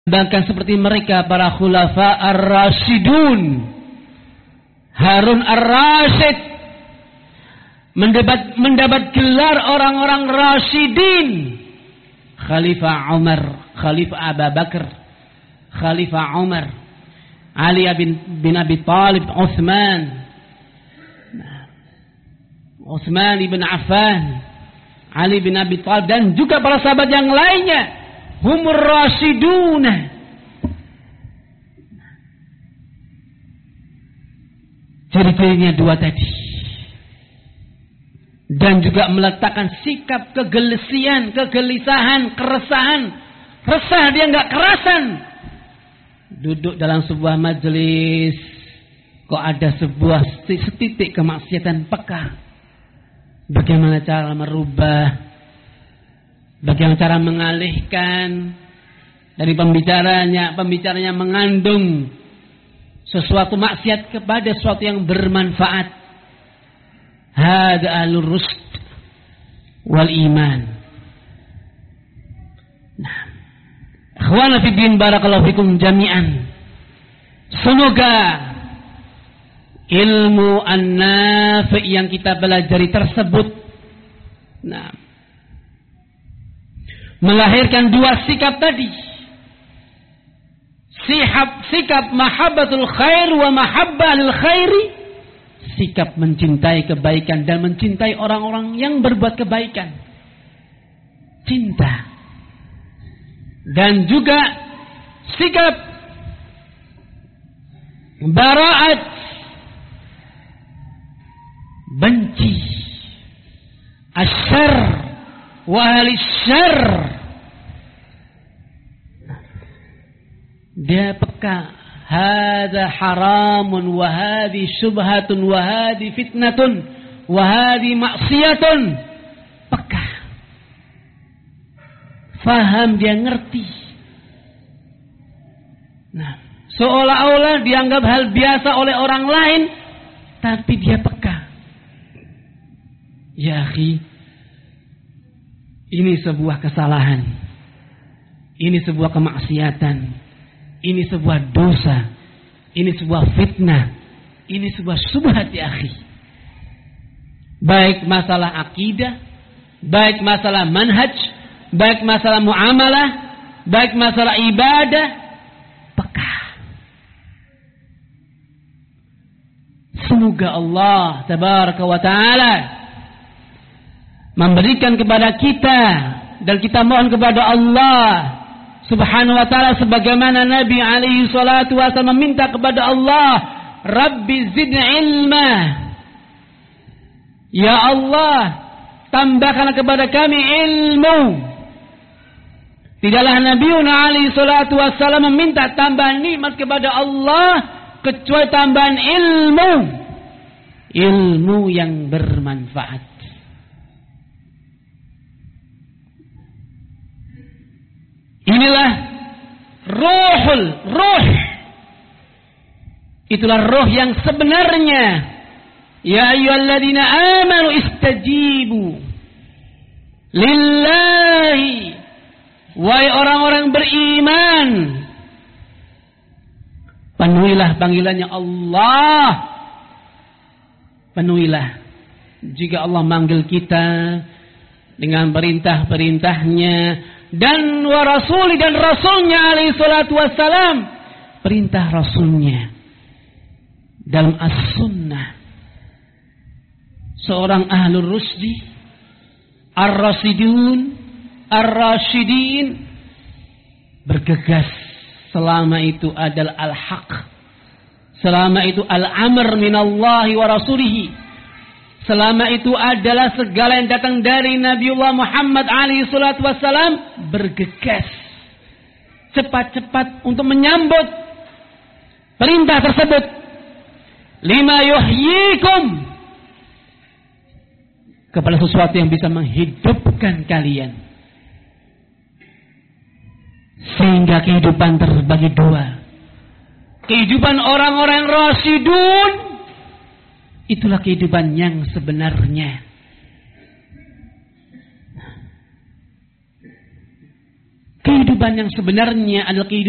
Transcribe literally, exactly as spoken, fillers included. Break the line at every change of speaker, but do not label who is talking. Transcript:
bahkan seperti mereka para khulafa ar-rasyidun. Harun ar-Rasyid mendapat mendapat gelar orang-orang rasyidin. Khalifah Umar, Khalifah Abu Bakar, Khalifah Umar, Ali bin, bin Abi Talib, Utsman, Utsman bin Affan, Ali bin Abi Talib, dan juga para sahabat yang lainnya. Humur rasyiduna. Ciri-cirinya dua tadi. Dan juga meletakkan sikap kegelesian, kegelisahan, keresahan. Resah, dia enggak kerasan. Duduk dalam sebuah majelis, kok ada sebuah setitik kemaksiatan, peka. Bagaimana cara merubah, bagaimana cara mengalihkan dari pembicaranya, pembicaranya mengandung sesuatu maksiat kepada sesuatu yang bermanfaat. Hada ahlur rusd wal iman. Nah, ikhwana fi din, barakallahu fikum jami'an. Semoga ilmu an-nafi' yang kita pelajari tersebut, nah, melahirkan dua sikap tadi. Sikap, sikap mahabbatul khair wa mahabbah lil khairi. Sikap mencintai kebaikan dan mencintai orang-orang yang berbuat kebaikan. Cinta. Dan juga sikap bara'at, benci asyar wa ahli syar. Dia peka. Hada haramun wa hadi syubhatun wa hadi fitnatun wa hadi maksiyatun. Peka. Faham, dia ngerti. Nah, seolah-olah dianggap hal biasa oleh orang lain, tapi dia peka. Ya akhi, ini sebuah kesalahan. Ini sebuah kemaksiatan. Ini sebuah dosa. Ini sebuah fitnah. Ini sebuah subhat ya akhi. Baik masalah akidah, baik masalah manhaj, baik masalah muamalah, baik masalah ibadah, peka. Semoga Allah tabaraka wa ta'ala memberikan kepada kita, dan kita mohon kepada Allah Subhanahu wa ta'ala sebagaimana Nabi alaihi salatu wasallam meminta kepada Allah, Rabbi zidni ilma. Ya Allah, tambahkan kepada kami ilmu. Tidaklah Nabi alaihi salatu wasallam meminta tambahan nikmat kepada Allah kecuali tambahan ilmu. Ilmu yang bermanfaat. Inilah ruhul ruh. Itulah roh yang sebenarnya. Ya ayyuhalladzina amanu istajibu lillahi. Wahai orang-orang beriman, penuhilah panggilannya Allah. Penuhilah. Jika Allah manggil kita dengan perintah-perintahnya, dan wa rasuli, dan rasulnya alaihi salatu wassalam, perintah rasulnya dalam as-sunnah. Seorang ahlur rusdi, ar-rasidun, ar-rasyidin, bergegas selama itu adalah al-haq, selama itu al-amr minallahi wa rasulihi, selama itu adalah segala yang datang dari Nabiullah Muhammad alaihi salatu wassalam, bergegas cepat-cepat untuk menyambut perintah tersebut. Lima yuhyikum, kepada sesuatu yang bisa menghidupkan kalian, sehingga kehidupan terbagi dua. Kehidupan orang-orang rasyidun, itulah kehidupan yang sebenarnya. Kehidupan yang sebenarnya adalah kehidupan